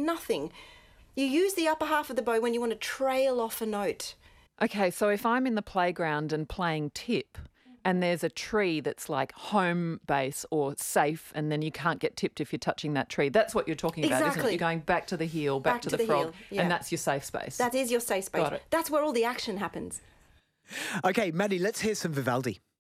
nothing. You use the upper half of the bow when you want to trail off a note. Okay, so if I'm in the playground and playing tip and there's a tree that's like home base or safe and then you can't get tipped if you're touching that tree, that's what you're talking about, isn't it? You're going back to the heel, back to the frog, and that's your safe space. That is your safe space. Got it. That's where all the action happens. Okay, Maddie, let's hear some Vivaldi.